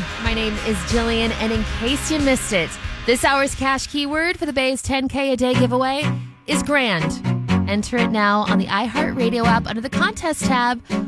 My name is Jillian, and in case you missed it, this hour's cash keyword for the Bay's 10K a day giveaway is grand. Enter it now on the iHeartRadio app under the contest tab